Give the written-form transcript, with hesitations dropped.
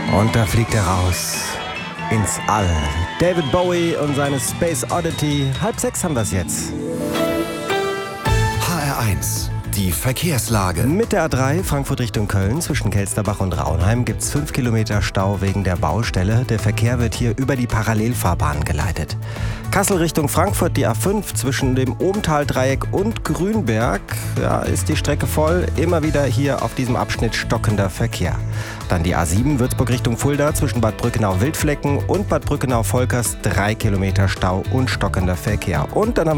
Und da fliegt er raus ins All. David Bowie und seine Space Oddity. 5:30 haben wir es jetzt. HR1, die Verkehrslage. Mit der A3 Frankfurt Richtung Köln zwischen Kelsterbach und Raunheim gibt es 5 Kilometer Stau wegen der Baustelle. Der Verkehr wird hier über die Parallelfahrbahn geleitet. Kassel Richtung Frankfurt, die A5 zwischen dem Obental-Dreieck und Grünberg. Ja, ist die Strecke voll. Immer wieder hier auf diesem Abschnitt stockender Verkehr. Dann die A7 Würzburg Richtung Fulda zwischen Bad Brückenau-Wildflecken und Bad Brückenau-Volkers 3 Kilometer Stau und stockender Verkehr. Und dann haben